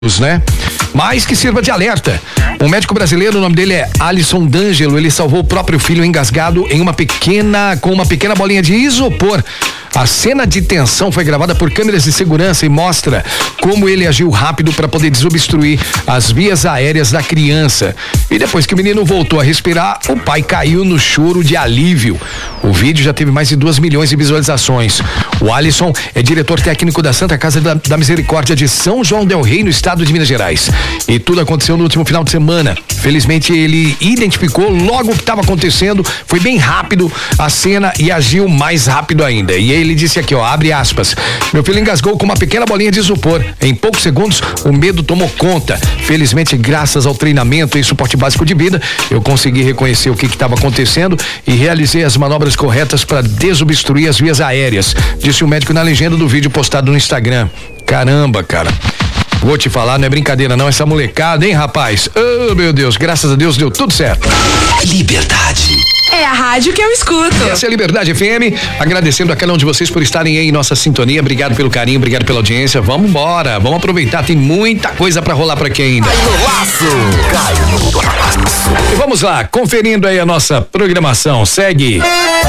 né? Mas que sirva de alerta. Um médico brasileiro, o nome dele é Alisson D'Angelo, ele salvou o próprio filho engasgado com uma pequena bolinha de isopor. A cena de tensão foi gravada por câmeras de segurança e mostra como ele agiu rápido para poder desobstruir as vias aéreas da criança. E depois que o menino voltou a respirar, o pai caiu no choro de alívio. O vídeo já teve mais de 2 milhões de visualizações. O Alisson é diretor técnico da Santa Casa da Misericórdia de São João del Rei, no estado de Minas Gerais. E tudo aconteceu no último final de semana. Felizmente ele identificou logo o que estava acontecendo, foi bem rápido a cena e agiu mais rápido ainda. E ele disse aqui, ó, abre aspas: meu filho engasgou com uma pequena bolinha de isopor. Em poucos segundos, o medo tomou conta. Felizmente, graças ao treinamento e suporte básico de vida, eu consegui reconhecer o que estava acontecendo e realizei as manobras corretas para desobstruir as vias aéreas, disse o médico na legenda do vídeo postado no Instagram. Caramba, cara. Vou te falar, não é brincadeira não, essa molecada, hein, rapaz? Oh, meu Deus, graças a Deus deu tudo certo. Liberdade. É a rádio que eu escuto. Essa é a Liberdade FM, agradecendo a cada um de vocês por estarem aí em nossa sintonia. Obrigado pelo carinho, obrigado pela audiência. Vamos embora, vamos aproveitar, tem muita coisa pra rolar por aqui ainda. Cai no laço. E vamos lá, conferindo aí a nossa programação. Segue